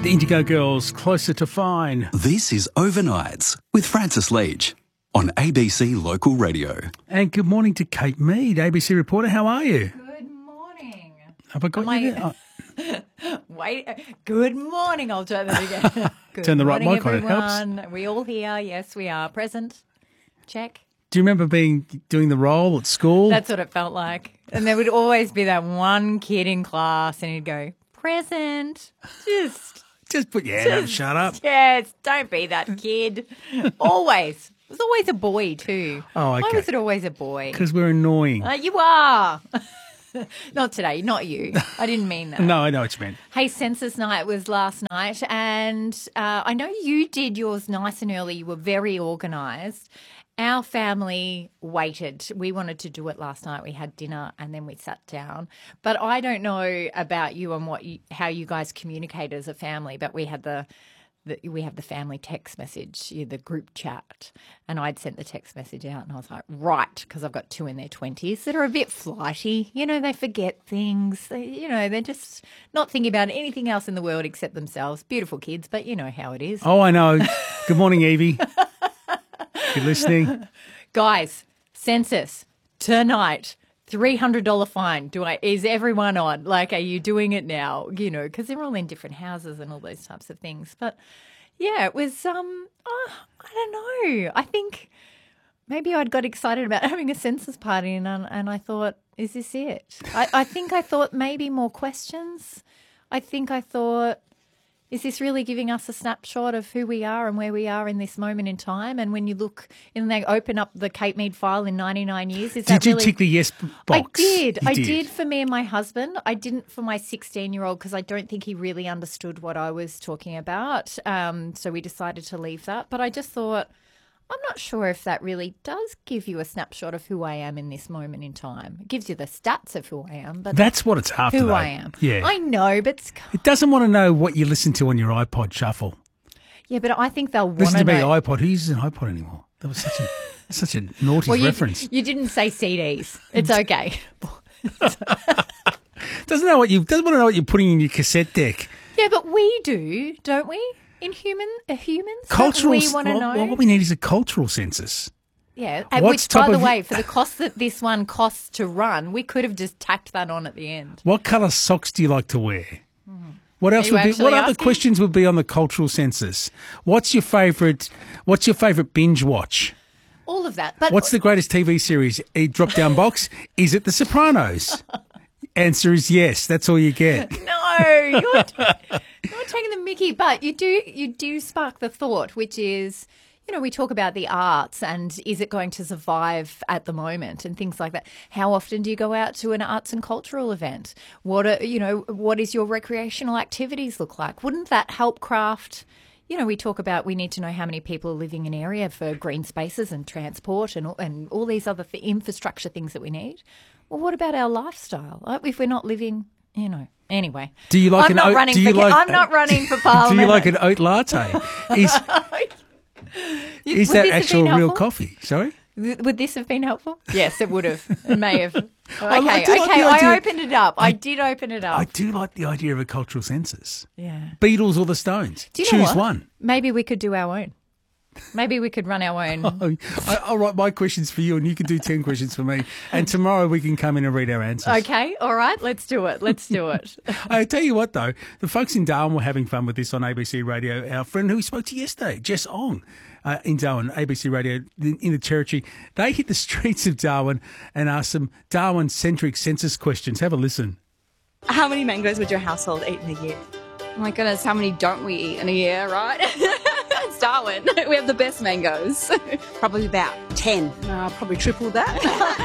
The Indigo Girls, Closer to Fine. This is Overnights with Francis Leach on ABC Local Radio. And good morning to Kate Mead, ABC reporter. How are you? Good morning. Have I got you there? Wait, good morning. I'll turn that again. Good Turn the right morning, mic on, it helps. everyone. Are we all here? Yes, we are. Present. Check. Do you remember doing the role at school? That's what it felt like. And there would always be that one kid in class and he'd go, present. Just put your hand up, shut up. Yes, don't be that kid. Always. It was always a boy too. Oh, okay. Why was it always a boy? Because we're annoying. You are. Not today, not you. I didn't mean that. No, I know what you meant. Hey, census night was last night, and I know you did yours nice and early. You were very organised. Our family waited. We wanted to do it last night. We had dinner and then we sat down. But I don't know about you and how you guys communicate as a family, but we had the family text message, the group chat, and I'd sent the text message out and I was like, right, because I've got two in their 20s that are a bit flighty. You know, they forget things. They're just not thinking about anything else in the world except themselves. Beautiful kids, but you know how it is. Oh, I know. Good morning, Evie. You're listening? Guys, census tonight. $300 fine. Is everyone on? Like, are you doing it now? You know, because they're all in different houses and all those types of things. But yeah, it was. I don't know. I think maybe I'd got excited about having a census party, and I thought, is this it? I think I thought maybe more questions. I thought, is this really giving us a snapshot of who we are and where we are in this moment in time? And when you look and they open up the Kate Mead file in 99 years, Did you tick the yes box? I did. You I did for me and my husband. I didn't for my 16-year-old because I don't think he really understood what I was talking about. So we decided to leave that. But I just thought, I'm not sure if that really does give you a snapshot of who I am in this moment in time. It gives you the stats of who I am, but that's what it's after, who though. I am. Yeah. I know, but it doesn't want to know what you listen to on your iPod shuffle. Yeah, but I think they'll want Listen to me, know. iPod. Who uses an iPod anymore? That was such a naughty reference. You didn't say CDs. It's okay. Doesn't want to know what you're putting in your cassette deck. Yeah, but we do, don't we? In humans, cultural. We want to know. What we need is a cultural census. Yeah, which, by the way, for the cost that this one costs to run, we could have just tacked that on at the end. What colour socks do you like to wear? What else would be? What other questions would be on the cultural census? What's your favourite binge watch? All of that. But what's the greatest TV series? A drop-down box. Is it The Sopranos? Answer is yes. That's all you get. No, you're taking the mickey, but you do spark the thought, which is, we talk about the arts and is it going to survive at the moment and things like that. How often do you go out to an arts and cultural event? What is your recreational activities look like? Wouldn't that help craft? We talk about we need to know how many people are living in an area for green spaces and transport and all these other infrastructure things that we need. Well, what about our lifestyle? If we're not living, Anyway, do you like I'm not running for parliament. Do you like an oat latte? Is that actual real coffee? Sorry? Would this have been helpful? Yes, it would have. It may have. Okay, I opened it up. I did open it up. I do like the idea of a cultural census. Yeah. Beatles or the Stones? Do you know Choose one. Maybe we could do our own. Maybe we could run our own. I'll write my questions for you and you can do 10 questions for me. And tomorrow we can come in and read our answers. Okay, all right, let's do it. I tell you what, though, the folks in Darwin were having fun with this on ABC Radio. Our friend who we spoke to yesterday, Jess Ong, in Darwin, ABC Radio in the Territory, they hit the streets of Darwin and asked some Darwin-centric census questions. Have a listen. How many mangoes would your household eat in a year? Oh my goodness, how many don't we eat in a year, right? It's Darwin. We have the best mangoes. Probably about 10. Probably triple that.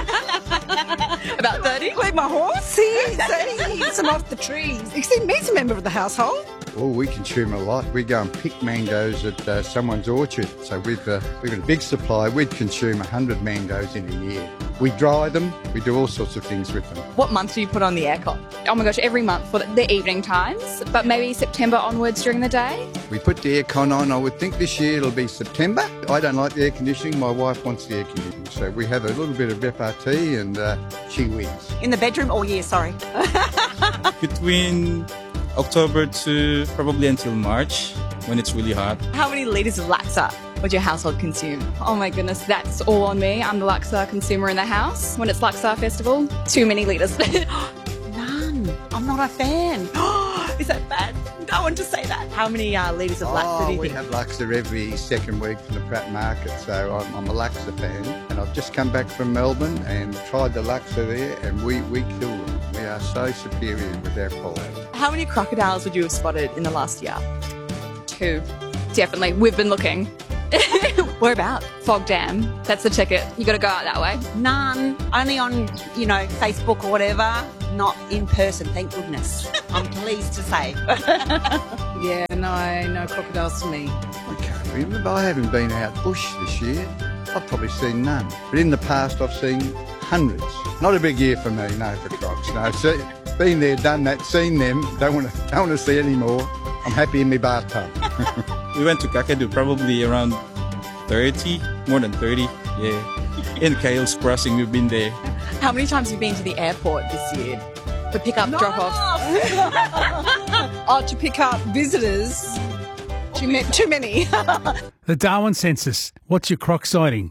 About 30. Like my horse. See, he eats them off the trees. You see, he's a member of the household. Well, we consume a lot. We go and pick mangoes at someone's orchard. So we've got a big supply. We'd consume 100 mangoes in a year. We dry them. We do all sorts of things with them. What month do you put on the aircon? Oh my gosh, every month for the evening times, but maybe September onwards during the day. We put the aircon on. I would think this year it'll be September. I don't like the air conditioning. My wife wants the air conditioning. So we have a little bit of repartee and she wins. In the bedroom all year, sorry. Between October to probably until March when it's really hot. How many litres of Laksa would your household consume? Oh my goodness, that's all on me. I'm the Laksa consumer in the house. When it's Laksa Festival, too many litres. None. I'm not a fan. Is that bad? I want to say that. How many litres of Laksa do you we think? have Laksa every second week from the Pratt Market, so I'm a Laksa fan. And I've just come back from Melbourne and tried the Laksa there, and we kill them. We are so superior with our quality. How many crocodiles would you have spotted in the last year? 2. Definitely. We've been looking. Where about? Fog Dam. That's the ticket. You got to go out that way. None. Only on, Facebook or whatever. Not in person, thank goodness. I'm pleased to say. Yeah, no crocodiles for me. I can't remember. I haven't been out bush this year. I've probably seen none. But in the past, I've seen hundreds. Not a big year for me, no, for crocs. No, been there, done that, seen them. Don't want to see any more. I'm happy in my bathtub. We went to Kakadu probably around 30, more than 30, yeah. In Kales Crossing, we've been there. How many times have you been to the airport this year for pick-up, drop-off? Oh, to pick up visitors. Too many. The Darwin Census. What's your croc sighting?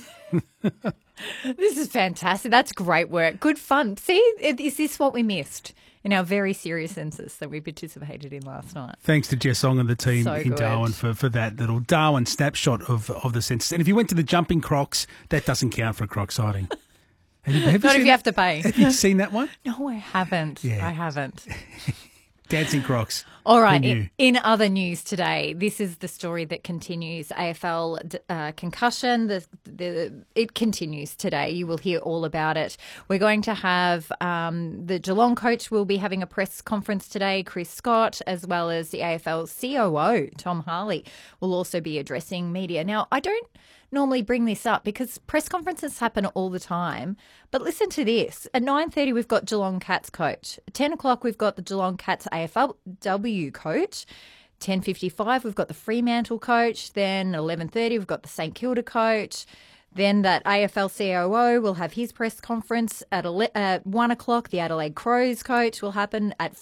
This is fantastic. That's great work. Good fun. See, is this what we missed in our very serious census that we participated in last night? Thanks to Jess Ong and the team So in good. Darwin for that little Darwin snapshot of the census. And if you went to the jumping crocs, that doesn't count for a croc sighting. Have Not seen if you have to pay. Have you seen that one? No, I haven't. Yeah. I haven't. Dancing crocs. All right. Who knew? In other news today, this is the story that continues. AFL concussion. It continues today. You will hear all about it. We're going to have the Geelong coach will be having a press conference today, Chris Scott, as well as the AFL COO, Tom Harley, will also be addressing media. Now, I don't normally bring this up because press conferences happen all the time. But listen to this. At 9:30, we've got Geelong Cats coach. At 10 o'clock, we've got the Geelong Cats AFLW coach. 10:55, we've got the Fremantle coach. Then 11:30, we've got the St Kilda coach. Then that AFL COO will have his press conference at 1 o'clock. The Adelaide Crows coach will happen at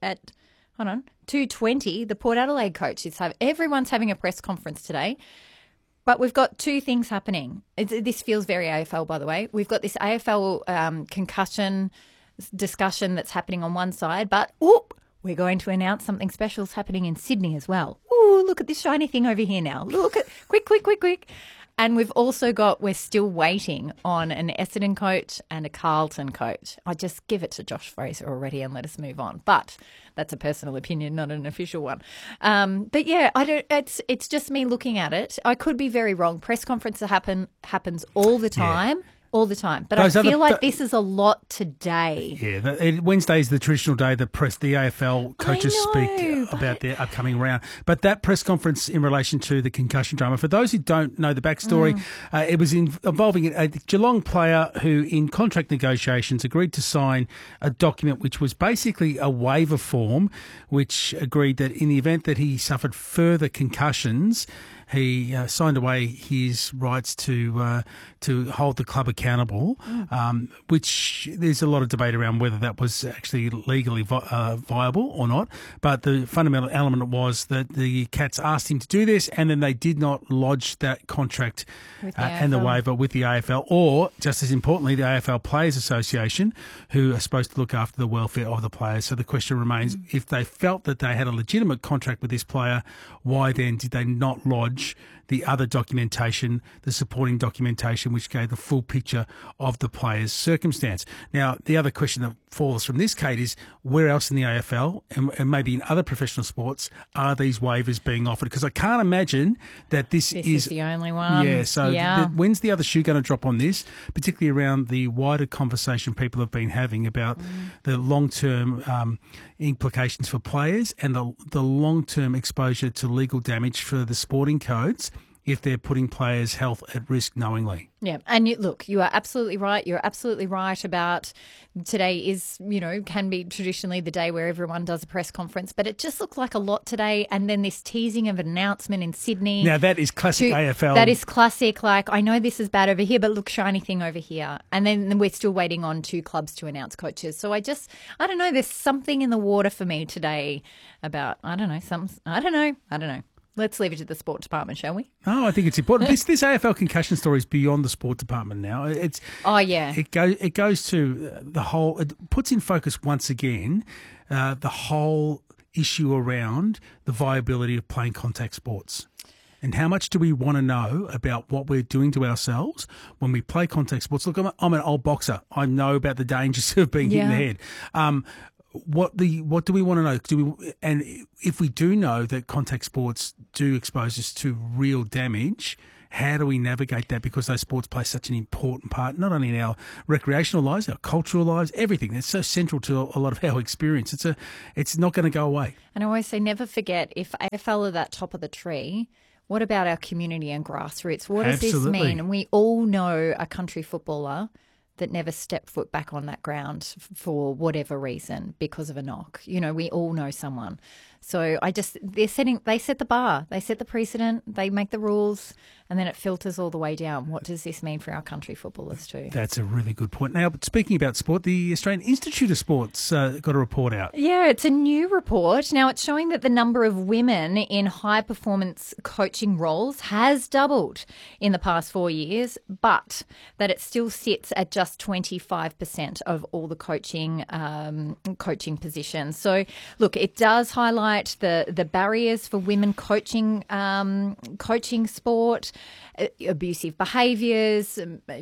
2:20. The Port Adelaide coach everyone's having a press conference today. But we've got two things happening. This feels very AFL, by the way. We've got this AFL concussion discussion that's happening on one side, but we're going to announce something special is happening in Sydney as well. Ooh, look at this shiny thing over here now. Look at quick. And we've also we're still waiting on an Essendon coach and a Carlton coach. I just give it to Josh Fraser already and let us move on. But that's a personal opinion, not an official one. But yeah, it's just me looking at it. I could be very wrong. Press conferences happens all the time. Yeah. All the time. But Those I feel like this is a lot today. Yeah, Wednesday is the traditional day the AFL coaches speak about their upcoming round. But that press conference in relation to the concussion drama, for those who don't know the backstory, it was involving a Geelong player who, in contract negotiations, agreed to sign a document which was basically a waiver form, which agreed that in the event that he suffered further concussions, he signed away his rights to hold the club accountable, which there's a lot of debate around whether that was actually legally viable or not. But the fundamental element was that the Cats asked him to do this, and then they did not lodge that contract and the waiver with the AFL, or, just as importantly, the AFL Players Association, who are supposed to look after the welfare of the players. So the question remains, if they felt that they had a legitimate contract with this player, why then did they not lodge the other documentation, the supporting documentation, which gave the full picture of the player's circumstance? Now, the other question that follows from this, Kate, is where else in the AFL and maybe in other professional sports are these waivers being offered? Because I can't imagine that this is the only one. Yeah, so when's the other shoe going to drop on this, particularly around the wider conversation people have been having about the long-term implications for players and the long-term exposure to legal damage for the sporting codes if they're putting players' health at risk knowingly. Yeah, and look, you are absolutely right. You're absolutely right about today is, can be traditionally the day where everyone does a press conference, but it just looked like a lot today. And then this teasing of an announcement in Sydney. Now, that is classic AFL. That is classic. Like, I know this is bad over here, but look, shiny thing over here. And then we're still waiting on 2 clubs to announce coaches. So I don't know, there's something in the water for me today about, I don't know. Let's leave it to the sport department, shall we? No, I think it's important. This AFL concussion story is beyond the sport department now. It goes to the whole. It puts in focus once again the whole issue around the viability of playing contact sports. And how much do we want to know about what we're doing to ourselves when we play contact sports? Look, I'm an old boxer. I know about the dangers of being hit in the head. What do we want to know? And if we do know that contact sports do expose us to real damage, how do we navigate that? Because those sports play such an important part, not only in our recreational lives, our cultural lives, everything. It's so central to a lot of our experience. It's not going to go away. And I always say, never forget, if AFL are that top of the tree, what about our community and grassroots? What does this mean? And we all know a country footballer that never stepped foot back on that ground for whatever reason because of a knock. We all know someone. So they set the bar, they set the precedent, they make the rules, and then it filters all the way down. What does this mean for our country footballers too? That's a really good point. Now, speaking about sport, the Australian Institute of Sport's got a report out. Yeah, it's a new report. Now, it's showing that the number of women in high-performance coaching roles has doubled in the past 4 years, but that it still sits at just 25% of all the coaching positions. So, look, it does highlight the barriers for women coaching sport, abusive behaviours,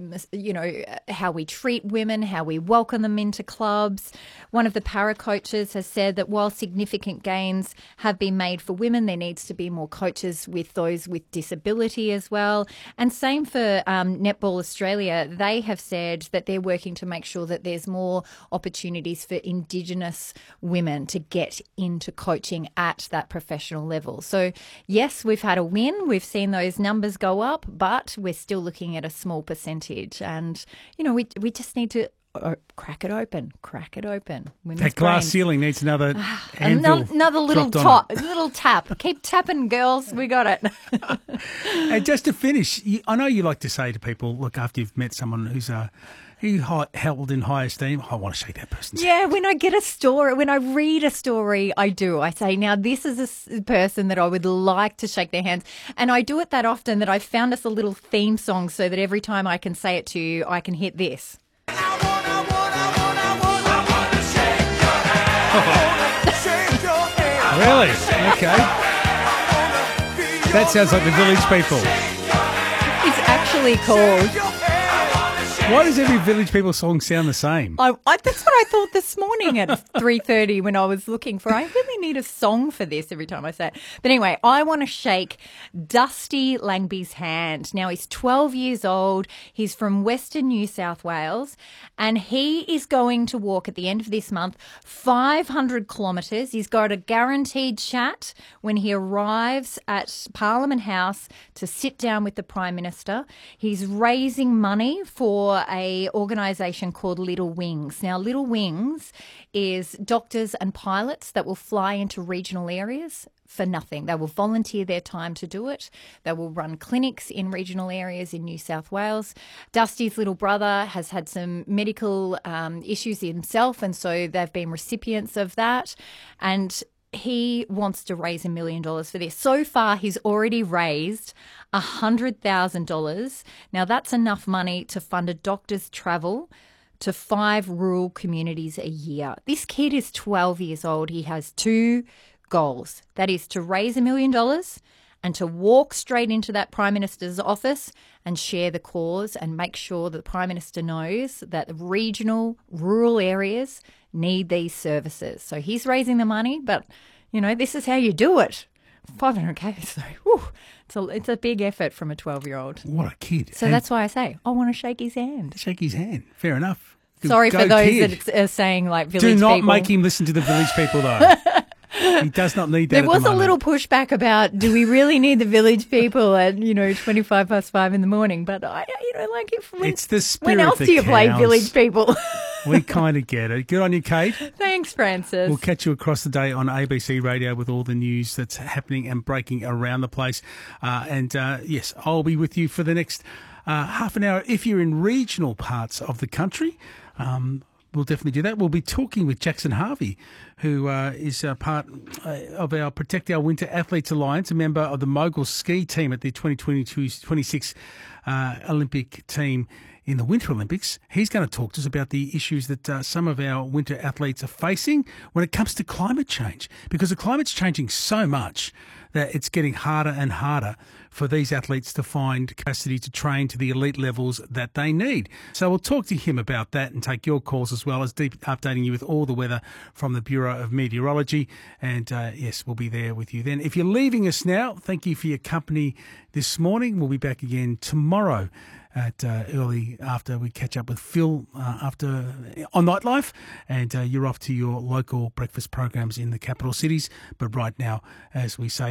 how we treat women, how we welcome them into clubs. One of the para coaches has said that while significant gains have been made for women, there needs to be more coaches with those with disability as well. And same for Netball Australia. They have said that they're working to make sure that there's more opportunities for Indigenous women to get into coaching at that professional level. So, yes, we've had a win. We've seen those numbers go up, but we're still looking at a small percentage. And, we just need to crack it open. Women's that glass brains. Ceiling needs another another little tap. Keep tapping, girls. We got it. And just to finish, I know you like to say to people, look, after you've met someone who's held in high esteem, I want to shake that person's hand. Yeah, when I get a story, when I read a story, I do. I say, now this is a person that I would like to shake their hands. And I do it that often that I've found us a little theme song so that every time I can say it to you, I can hit this. Really? Okay. That sounds like the Village People. It's actually called... Why does every Village People song sound the same? That's what I thought this morning at 3:30 when I was looking for. I really need a song for this every time I say it. But anyway, I want to shake Dusty Langby's hand. Now, he's 12 years old. He's from Western New South Wales, and he is going to walk at the end of this month 500 kilometres. He's got a guaranteed chat when he arrives at Parliament House to sit down with the Prime Minister. He's raising money for a organisation called Little Wings. Now, Little Wings is doctors and pilots that will fly into regional areas for nothing. They will volunteer their time to do it. They will run clinics in regional areas in New South Wales. Dusty's little brother has had some medical issues himself, and so they've been recipients of that. And he wants to raise $1 million for this. So far, he's already raised $100,000. Now, that's enough money to fund a doctor's travel to 5 rural communities a year. This kid is 12 years old. He has 2 goals. That is to raise $1 million and to walk straight into that Prime Minister's office and share the cause and make sure that the Prime Minister knows that the regional, rural areas need these services. So he's raising the money, but, this is how you do it. 500K, so it's a big effort from a 12-year-old. What a kid. So that's why I say, I want to shake his hand. Shake his hand. Fair enough. Sorry for those that are saying like Village People. Do not make him listen to the Village People, though. He does not need that. There was a little pushback about, do we really need the village people at 25:05 in the morning? But it's the spirit when else that do you play counts. village people? We kind of get it. Good on you, Kate. Thanks, Francis. We'll catch you across the day on ABC Radio with all the news that's happening and breaking around the place. Yes, I'll be with you for the next half an hour. If you're in regional parts of the country, we'll definitely do that. We'll be talking with Jackson Harvey, who is part of our Protect Our Winter Athletes Alliance, a member of the mogul ski team at the 2022-26 Olympic team in the Winter Olympics. He's going to talk to us about the issues that some of our winter athletes are facing when it comes to climate change, because the climate's changing so much that it's getting harder and harder for these athletes to find capacity to train to the elite levels that they need. So we'll talk to him about that and take your calls, as well as updating you with all the weather from the Bureau of Meteorology. And yes, we'll be there with you then. If you're leaving us now, thank you for your company this morning. We'll be back again tomorrow at early after we catch up with Phil on Nightlife, and you're off to your local breakfast programs in the capital cities. But right now, as we say,